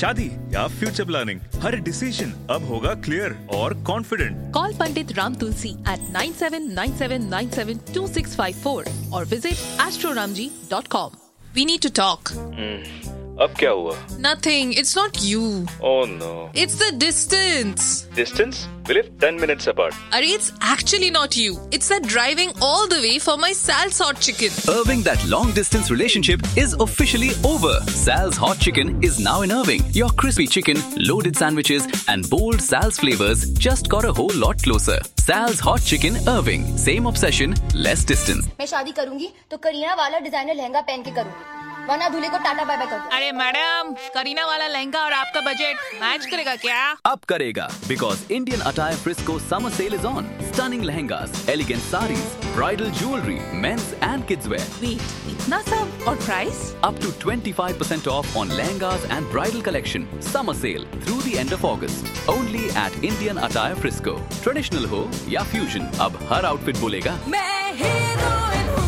शादी या future planning, हर decision अब होगा क्लियर और confident. Call Pandit Ram Tulsi at 9797972654 or visit astroramji.com. We need to talk. अब क्या हुआ? Nothing. It's not you. Oh no. It's the distance. Distance? We live 10 minutes apart. Arey, it's actually not you. It's that driving all the way for my Sal's Hot Chicken. Irving, that long distance relationship is officially over. Sal's Hot Chicken is now in Irving. Your crispy chicken, loaded sandwiches, and bold Sal's flavors just got a whole lot closer. Sal's Hot Chicken, Irving. Same obsession, less distance. मैं शादी करूंगी तो करीना वाला designer lehenga पहन के करूंगी, वरना दूल्हे को टाटा बाय बाय कर दो। अरे मैडम, करीना वाला लहंगा और आपका बजट मैच करेगा क्या? अब करेगा, because Indian Attire Frisco summer sale is on. Stunning lehengas, elegant sarees, bridal jewelry, men's and kids wear. Wait, इतना सब और price? Up to 25% off on lehengas and bridal collection. Summer sale through the end of August. Only at Indian Attire Frisco. Traditional हो या fusion, अब हर outfit बोलेगा मैं heroine हूँ।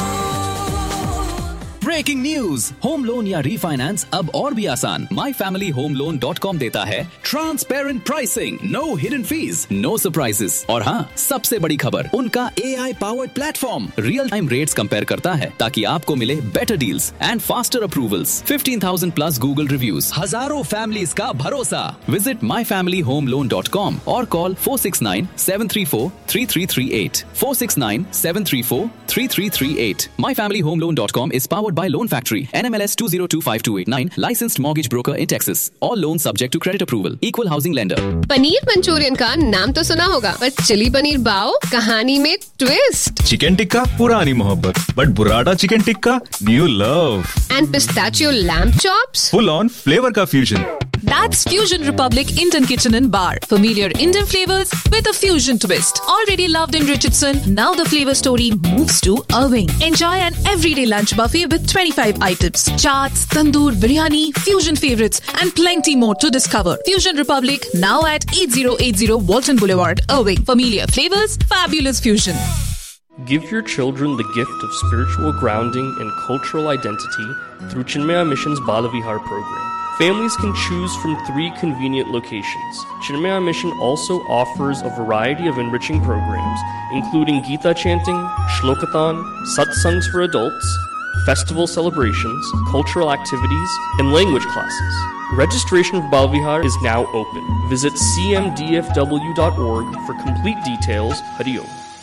Breaking news, home loan या रीफाइनेंस अब और भी आसान। myfamilyhomeloan.com देता है transparent pricing, no hidden fees, no surprises. और हाँ, सबसे बड़ी खबर, उनका AI powered platform real time rates compare करता है ताकि आपको मिले better deals and faster approvals. 15,000 plus Google reviews, हजारों फैमिलीज का भरोसा। विजिट myfamilyhomeloan.com और call 469-734-3338 469-734-3338। myfamilyhomeloan.com is powered by Loan Factory, NMLS 2025289, licensed mortgage broker in Texas. All loans subject to credit approval. Equal housing lender. Paneer Manchurian का नाम तो सुना होगा, पर चिली पनीर बाओ कहानी में ट्विस्ट। चिकन टिक्का पुरानी मोहब्बत, but बुराडा chicken tikka new love. And pistachio lamb chops, full on flavour का fusion. That's Fusion Republic Indian Kitchen and Bar. Familiar Indian flavors with a fusion twist. Already loved in Richardson, now the flavor story moves to Irving. Enjoy an everyday lunch buffet with 25 items. Chaats, tandoor, biryani, fusion favorites, and plenty more to discover. Fusion Republic, now at 8080 Walton Boulevard, Irving. Familiar flavors, fabulous fusion. Give your children the gift of spiritual grounding and cultural identity through Chinmaya Mission's Balavihar program. Families can choose from 3 convenient locations. Chinmaya Mission also offers a variety of enriching programs, including Gita chanting, Shlokathon, satsangs for adults, festival celebrations, cultural activities, and language classes. Registration for Balavihar is now open. Visit cmdfw.org for complete details. Hari Om.